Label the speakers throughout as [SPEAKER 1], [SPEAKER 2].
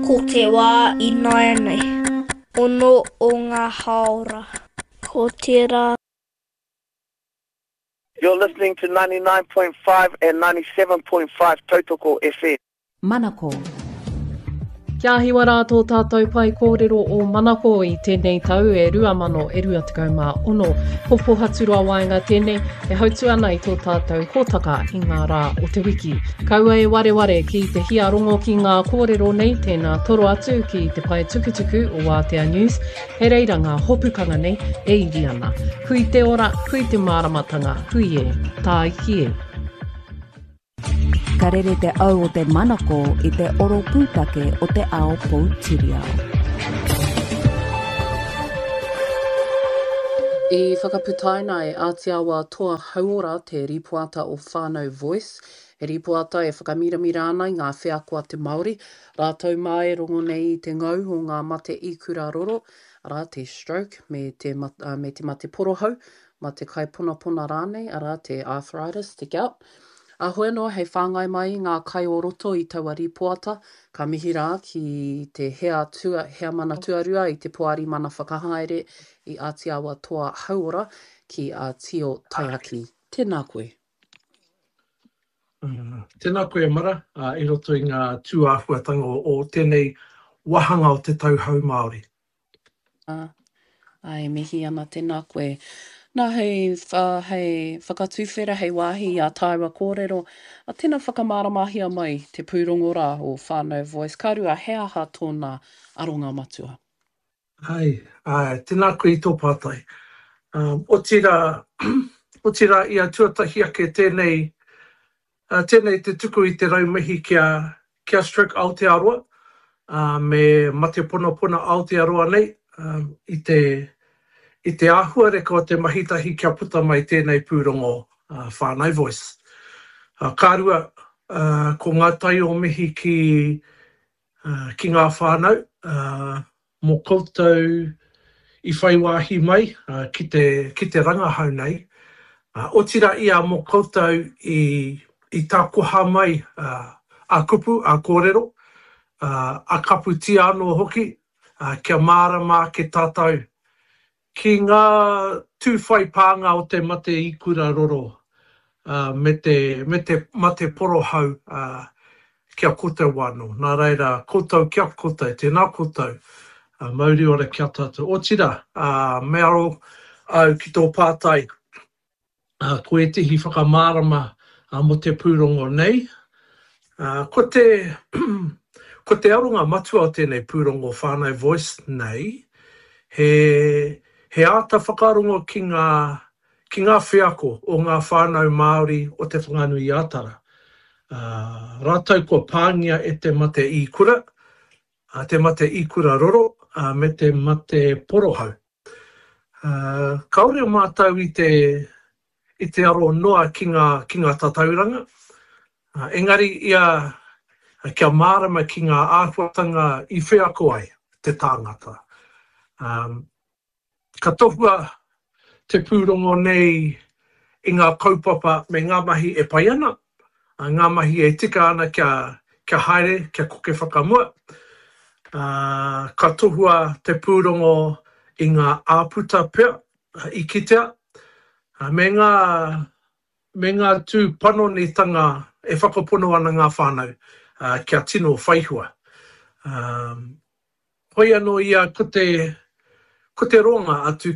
[SPEAKER 1] Ko te wā I naia nei. Ono o ngā haora. Ko te rā.
[SPEAKER 2] You're listening to 99.5 and 97.5 Tautoko FM.
[SPEAKER 3] Manako.
[SPEAKER 4] Kia hiwa rātou tātou pai kōrero o Manako I tēnei tau e 2026. Popo haturua waenga tēnei e hautu ana I tō tātou hōtaka I ngā rā o te wiki. Kaua e wareware ki te hiarongo ki ngā kōrero nei tēnā toro atu ki te pai tukutuku o Wātea News. He reira ngā hopukanga nei e iri ana. Hui te ora, hui te māramatanga, hui e, tā iki e.
[SPEAKER 3] Ka rere te au o te Manako I te oro pūtake o te ao Poutirihau.
[SPEAKER 4] I whakaputaina e Ātiawa toa hauora te ripuata o whānau Voice. He ripuata e whakamiramira ana I ngā whiakoa te Māori. Rātou mai rongo nei I te ngau o ngā mate ikura roro, ara te stroke, me te mate porohau, ma te kaipunapuna rānei, ara te arthritis, te gout. A hoi noa hei whāngai mai ngā kai o roto I taua ripuata, ka mihi rā ki te hea mana tuarua I te poari mana whakahaere I Ātiawa toa hauora ki a Tio Taiaki. Tēnā koe.
[SPEAKER 5] Tēnā koe Mara, I roto I ngā tūāhuatanga o tēnei wahanga o te tauhau Māori.
[SPEAKER 4] Ai, mihi ana tēnā koe. Nā hei whakatuwhera hei wāhi a Taira kōrero, a tēnā whakamaramahia mai te pūrongo rā o whānau Voice. Karua, he aha tōna aronga matua?
[SPEAKER 5] Ai, tēnā koe I tō pātai. O tira I a tuatahi ake tēnei te tuku I te raumihi kia stroke Aotearoa, me mate puna Aotearoa nei, I te āhua reka o te mahitahi kia puta mai tēnei pūrongo whānau Voice. Kārua, ko ngā tai o mihi ki ngā whānau, mō koutou I whai wāhi mai ki te rangahau nei. O tira ia mō koutou I tā koha mai a kupu, a kōrero, a kaputi anō hoki, kia mārama ke tātou. Ki ngā tūwhai pānga o te mate ikura roro, me te mate porohau kia koutou wāno. Nā reira, koutou kia koutou, tēnā koutou, mauri ora kia tātou. O tira, me aro au ki tō pātai, ko e tihi whakamārama mo te pūrongo nei. Ko te aronga matua o tēnei pūrongo whānau Voice nei, he āta whakarongo ki ngā whiako o ngā whānau Māori o te whanganui ātara. Rātou ko pāngia e te mate ikura, te mate ikura roro, me te mate porohau. Kaore o mātou I te aro noa ki ngā tatauranga. Engari ia kia mārama ki ngā āhuatanga I whiako ai, te tāngata. Ka tohua te pūrongo nei I ngā kaupapa me ngā mahi e pai ana, ngā mahi e tika ana kia haere, kia koke whakamua. Ka tohua te pūrongo I ngā āputa pea, I kitea, me ngā tū panonitanga e whakapono ana ngā whānau, kia tino whaihua. Hoi anō ia ko te ronga atu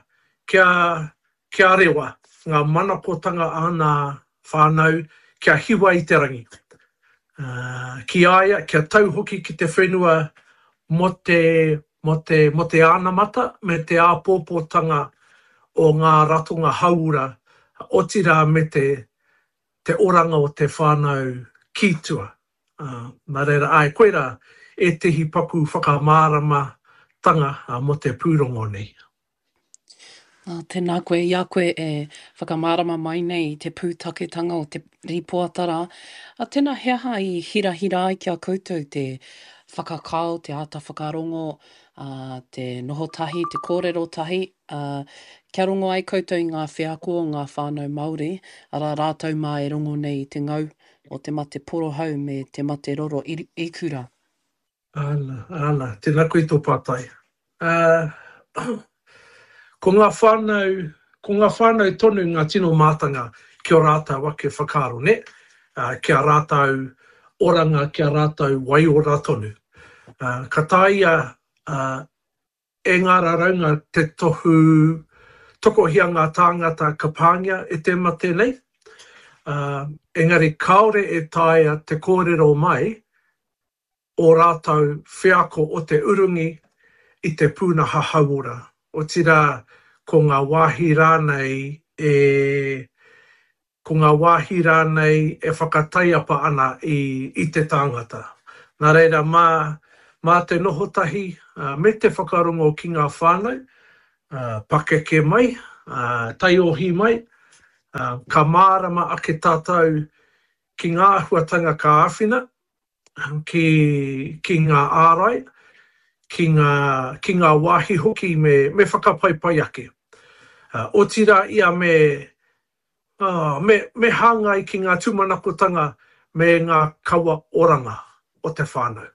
[SPEAKER 5] kia rewa, ngā manakotanga ana whānau, kia hiwa I te rangi. Ki aia, kia tau hoki ki te whenua mo te ānamata, me te āpōpōtanga o ngā ratonga haura, o tira me te oranga o te whānau kītua. Nā reira, koera e tehi paku whakamārama tanga mo te pūrongo nei.
[SPEAKER 4] Tēnā koe, ia koe e whakamārama mai nei te pūtaketanga o te ripoatara. Tēnā heaha I hira ai kia koutou te whakakao, te ata whakarongo, te noho tahi, te kōrero tahi. Kia rongo ai koutou I ngā whiako o ngā whānau Māori, ara rātou mai rongo nei te ngau o te mate porohau me te mate roro ikura.
[SPEAKER 5] Ana, tēnā koe tō pātai. Ko ngā whānau tonu ngā tino mātanga kia rātau wake whakaro, ne? Kia rātau oranga, kia rātau waiora tonu. Ka tāia e ngā raunga te tokohia ngā tāngata ka pāngia e te mate nei. Engari kaore e tāia te kōrero mai o rātau whiako o te urungi i te pūnaha hauora. O tira ko ngā wāhi rānei e whakataiapa ana i te tāngata. Nā reira, mā te nohotahi, me te whakarongo ki ngā whānau, pakeke mai, taiohi mai, ka mārama ake tātou ki ngā huatanga ka āwhina, ki ngā ārai, ki ngā wāhi hoki me whakapaipai ake. O tira ia me hāngai ki ngā tūmanakotanga me ngā kaua oranga o te whānau.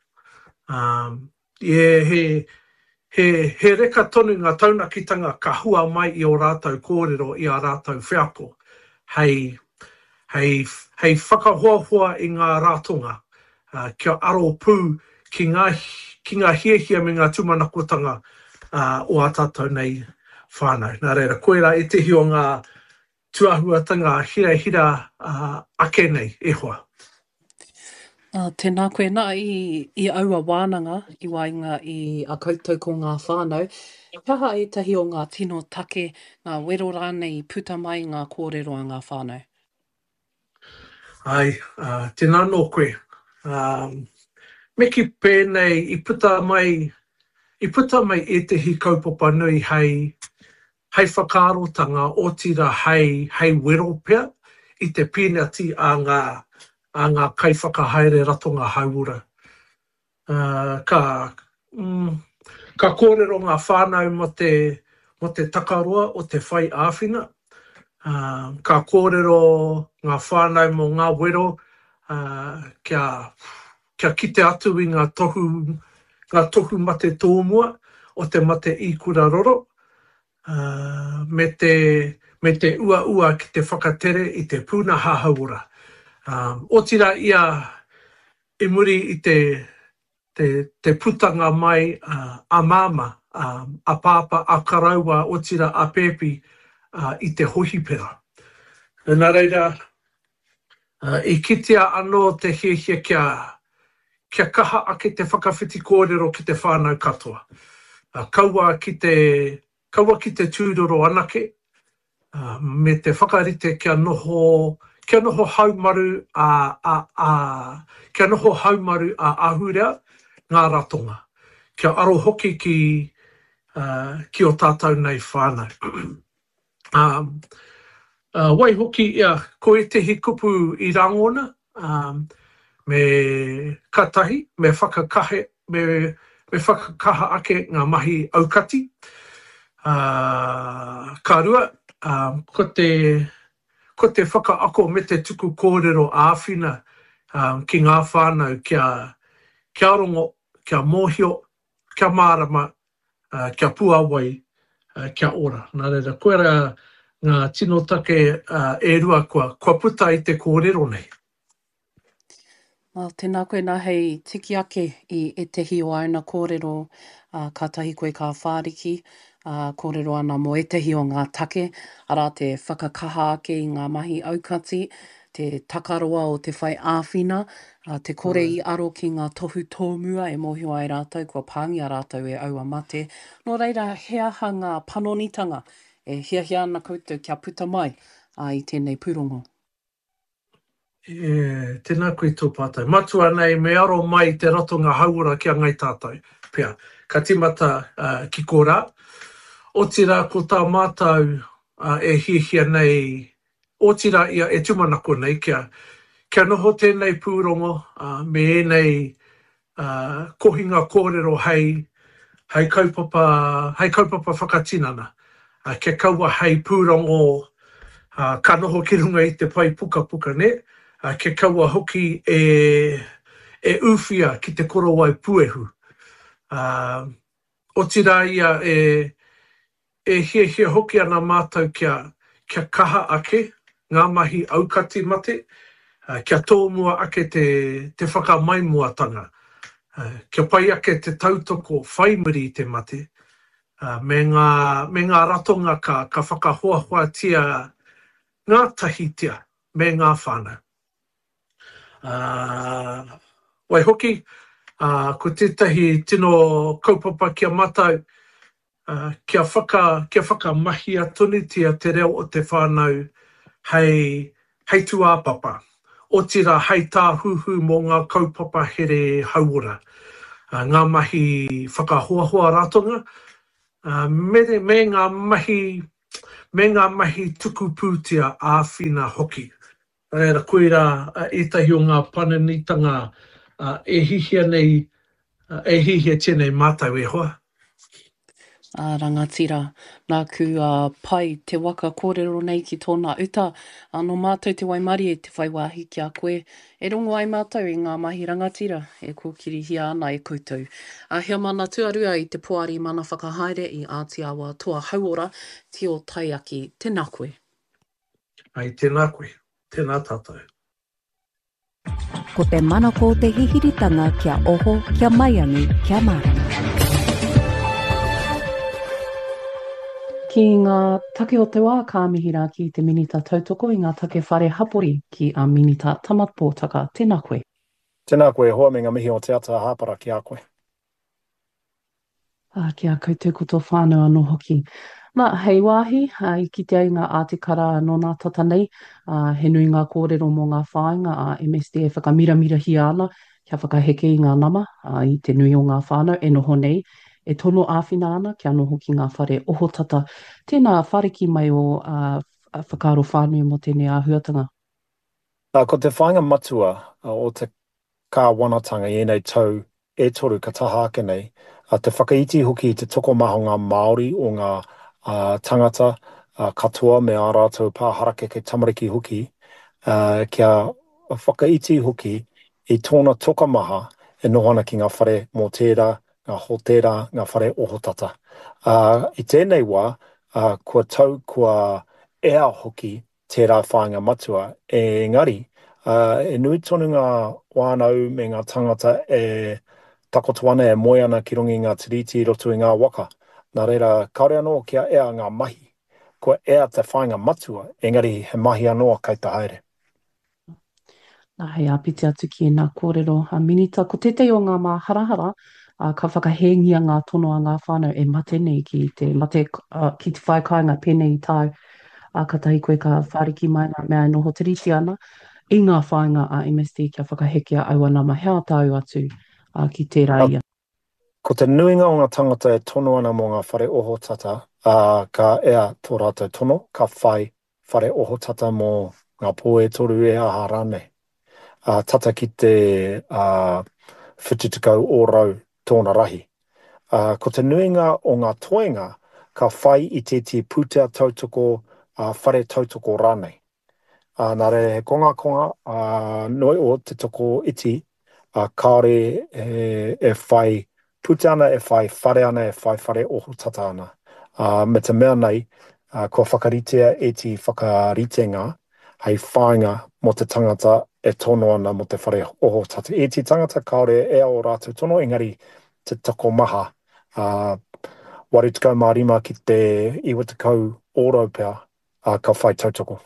[SPEAKER 5] He reka tonu ngā taunakitanga ka hua mai i o rātau kōrero i a rātau whiako. Hei whakahoahua i ngā rātonga. Kia aro pū ki ngā hiehia me ngā tūmanakotanga o a tātou nei whānau. Nā reira, koera e tehi o ngā tuahuatanga hira ake nei e hoa.
[SPEAKER 4] Tēnā koe nā i aua wānanga i wainga i a koutou ko ngā whānau. Kaha e tahi o ngā tino take, ngā wero rānei puta mai ngā kōrero a ngā whānau?
[SPEAKER 5] Ai, tēnā nō koe. Me ki pēnei i puta mai e tehi kaupapa nui hei whakarotanga o tira hei wero pea i te pēneti a ngā kaiwhakahaere ratonga hauora. Ka kōrero ngā whānau mo te takaroa o te whai āwhina. Ka kōrero ngā whānau mo ngā wero kia kite atu i ngā tohu mate tōmua o te mate i kura roro. Me te ua ki te whakatere i te pūnaha hauora. O tira ia e muri i te putanga mai a māma, a pāpa, a karaua, o tira a pēpi i te hohipera. Nā reira, i kitea anō te hiehia kia kaha ake te whakawhiti kōrero ki te whānau katoa. Kaua ki te tūroro anake, me te whakarite kia noho haumaru a ahurea ngā ratonga. Kia aro hoki ki o tātou nei whānau. Wai hoki ia, ko e tehi kupu i rangona, me katahi, me whakakaha ake ngā mahi aukati. Ka rua, ko te whakaako me te tuku kōrero āwhina ki ngā whānau kia rongo, kia mōhio, kia mārama, kia puawai, kia ora. Nā reira, koera ngā tino take e rua kua puta i te kōrero nei.
[SPEAKER 4] Tēnā koe nā hei tiki ake i e tehi o aina kōrero ka tahi koe ka whāriki, kōrero ana mo e tehi o ngā take, arā te whakakaha ake i ngā mahi aukati, te takaroa o te whai āwhina, te kore i aro ki ngā tohu tōmua e mōhio ai rātou, kua pāngia rātou e aua mate. Nō reira, he aha ngā panonitanga e hiahia ana koutou kia puta mai i tēnei pūrongo.
[SPEAKER 5] Tēnā koe tō pātai. Matua nei me aro mai te ratonga hauora kia ngai tātou. Pea, ka timata ki kōrā. O tira ko tā mātou e hiehia nei, o tira ia e tumanako nei kia noho tēnei pūrongo me nei kohinga kōrero hei kaupapa whakatinana. Kia kaua hei pūrongo ka noho ki runga i te pai puka ne. Kia kaua hoki e uwhia ki te korowai puehu. O tira ia e hie hoki ana mātou kia kaha ake, ngā mahi aukati mate, kia tōmua ake te whakamaimuatanga. Kia pai ake te tautoko whaimuri i te mate, me ngā ratonga ka whakahoahoatia ngā tahitia me ngā whānau. Wai hoki, ko tētahi tino kaupapa kia matau, kia whakamahi atunitia te reo o te whānau hei tuāpapa. O tira hei tāhuhu mō ngā kaupapa here hauora. Ngā mahi whakahoahoa ratonga, me ngā mahi tuku pūtia āwhina hoki. Reira koeira etahi o ngā pananitanga e hihia tēnei mātou e hoa.
[SPEAKER 4] Rangatira, nā ku pai te waka kōrero nei ki tōna uta. No mātou te waimari e te whaiwahi ki a koe. E rongo ai mātou i ngā mahi rangatira e kōkirihia ana e koutou. Hea mana tuarua i te poari mana whakahaere i Ātiawa Toa Hauora, Tio Taiaki, tēnā koe.
[SPEAKER 5] Ai, tēnā koe, tēnā tātou.
[SPEAKER 3] Ko te manako te hihiritanga kia oho, kia maiangi, kia marama.
[SPEAKER 4] Ki ngā take o te wā ka mihira ki te minita tautoko i ngā take whare hapori ki a minita tamatpōtaka. Tēnā koe.
[SPEAKER 6] Tēnā koe, hoa me ngā mihi o te ata hāpara ki a koe.
[SPEAKER 4] Ki a koutou koto whānau anō hoki. Nā, hei wāhi, i ki te ai ngā ātikara no nā tata nei, he nui ngā kōrero mō ngā whāinga a MSD e whakamiramira hi ana, kia whakaheke i ngā nama, i te nui o ngā whānau, e noho nei, e tono āwhina ana, kia noho ki ngā whare ohotata. Tēnā whare ki mai o whakaro whānau mo tēnei āhuatanga.
[SPEAKER 6] Ko te whāinga matua o te kāwanatanga i enei tau e toru ka taha ake nei, te whakaiti hoki te toko mahonga Māori o ngā tangata katoa me ā rātou pāharake ke tamariki hoki, kia whakaiti hoki i tōna tokamaha e nohana ki ngā whare mō tērā, ngā hotera, ngā whare ohotata. I tēnei wā, kua ea hoki tērā whāinga matua, engari, e nui tonu ngā wānau me ngā tangata e takoto ana e moe ana ki rongi ngā tiriti roto i ngā waka. Nā reira, kaore anō kia ea ngā mahi, kua ea te whāinga matua, engari he mahi anō kai ta haere.
[SPEAKER 4] Nā hei apiti atu ki nā kōrero. Minita, ko tetei o ngā mā harahara, ka whakahengia ngā tono a ngā whānau e mate nei ki te whaikainga pēnei tāu. Ka tahi koe ka whariki mai nā mea noho te riti ana i ngā whāinga a MSD kia whakahekea au ana mahea tāu atu ki tērā ia.
[SPEAKER 6] Ko te nuinga o ngā tangata e tono ana mō ngā whare ohotata, ka ea tō rātou tono, ka whare ohotata mō ngā pō e toru e aha rānei. Tata ki te whitutukau ōrau tōna rahi. Ko te nuinga o ngā toenga, ka whai i te putea tautoko, whare tautoko rānei. Nā re he konga, noi o te toko iti, kaore e whai putea ana, e whai whare ana, e whai whare ohotata ana. Me te mea nei, kua whakaritea e ti whakaritenga, hei whāinga mo te tangata e tono ana mo te whare ohotata. E ti tangata kaore e o rātou tono, engari te toko maha. Warutukau mārima ki te iwatukau ōrau pea, ka whai tautoko.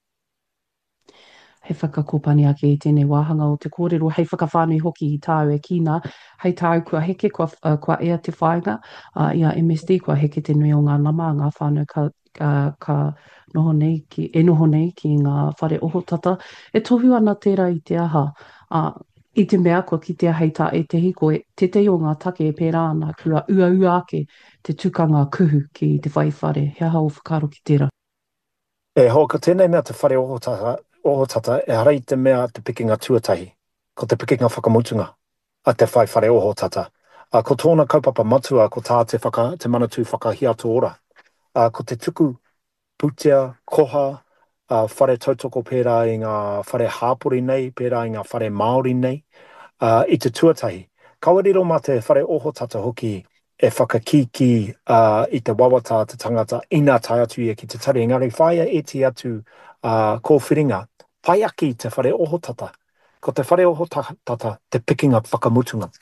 [SPEAKER 4] Hei whakakopani ake i tēnei wāhanga o te kōrero, hei whakawhānui hoki i tāu e kina, hei tāu kua heke, kua ea te whāinga, i a MSD kua heke te nui o ngā nama, ngā whānau ka noho nei ki ngā whare ohotata. E tohu ana tērā i te aha, i te mea kua ki te heita e te hiko, te o ngā take e pērā ana, kua ua ake te tukanga kuhu ki te whaiwhare. Hea hau whakaro ki tērā.
[SPEAKER 6] Ka tēnei mea te whare ohotata, e harai te mea te pikinga tuatahi, ko te pikinga whakamutunga, a te whare ohotata. Ko tōna kaupapa matua, ko tā te manatū whakahiato ora. Ko te tuku putea, koha, whare tautoko pērā i ngā whare hāpori nei, pērā i ngā whare Māori nei, I te tuatahi. Kawariro mā te whare oho tata hoki e whakakiki I te wawata te tangata ina tai atu ia ki te tari. Engari whaia e ti atu kōwhiringa, pai aki te whare oho tata. Ko te whare oho tata, te pikinga whakamutunga.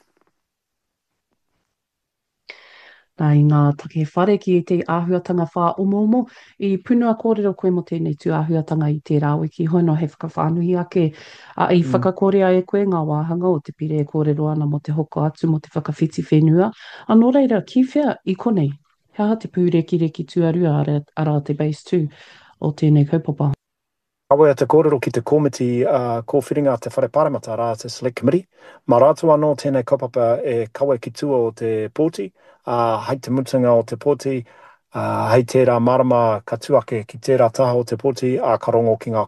[SPEAKER 4] Nā i ngā take whare ki te āhuatanga whā omo I punua kōrero koe mo tēnei tū āhuatanga I te rāwe ki hono he whakawhānui ake. I whakakōrea e koe ngā wāhanga o te pire e kōrero ana mo te hoko atu mo te whakawhiti whenua. Anō reira, ki whea I konei, hea te pūreki tuarua ara te base tū o tēnei kaupapa.
[SPEAKER 6] Kawe te kōrero ki te komiti kōwhiringa te whare paramata rā te select committee. Mā rātua anō tēnei kaupapa e kawe ki tua o te pōti, hei te mutunga o te pōti, hei tērā marama ka tuake ki tērā taha o te pōti, ka rongo ki ngā